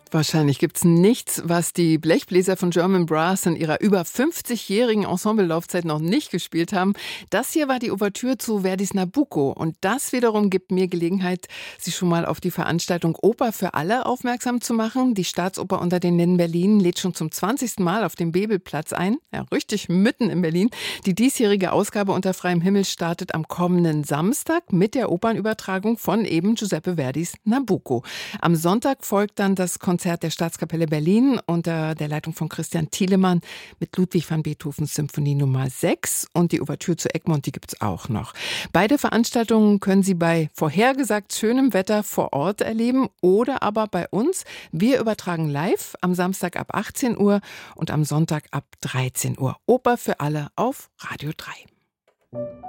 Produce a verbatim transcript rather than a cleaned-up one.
Wahrscheinlich gibt's nichts, was die Blechbläser von German Brass in ihrer über fünfzigjährigen Ensemble-Laufzeit noch nicht gespielt haben. Das hier war die Ouvertüre zu Verdis Nabucco. Und das wiederum gibt mir Gelegenheit, Sie schon mal auf die Veranstaltung Oper für alle aufmerksam zu machen. Die Staatsoper unter den Linden Berlin lädt schon zum zwanzigsten Mal auf dem Bebelplatz ein. Ja, richtig mitten in Berlin. Die diesjährige Ausgabe unter freiem Himmel startet am kommenden Samstag mit der Opernübertragung von eben Giuseppe Verdis Nabucco. Am Sonntag folgt dann das Konzert der Staatskapelle Berlin unter der Leitung von Christian Thielemann mit Ludwig van Beethovens Symphonie Nummer sechs und die Ouvertüre zu Egmont, die gibt's auch noch. Beide Veranstaltungen können Sie bei vorhergesagt schönem Wetter vor Ort erleben oder aber bei uns. Wir übertragen live am Samstag ab achtzehn Uhr und am Sonntag ab dreizehn Uhr. Oper für alle auf Radio drei.